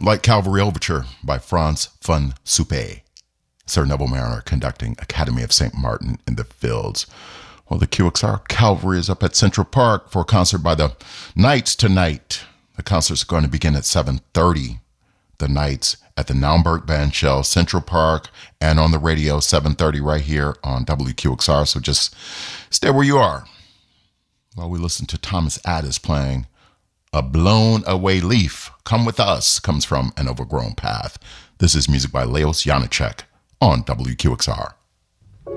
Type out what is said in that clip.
Light Cavalry Overture by Franz von Suppé. Sir Neville Mariner conducting Academy of St. Martin in the Fields. Well, the QXR Cavalry is up at Central Park for a concert by the Knights tonight. The concert's going to begin at 7:30. The Knights at the Naumburg Bandshell, Central Park, and on the radio, 7:30 right here on WQXR. So just stay where you are while we listen to Thomas Addis playing A Blown Away Leaf. Come With Us comes from An Overgrown Path. This is music by Leos Janicek on WQXR.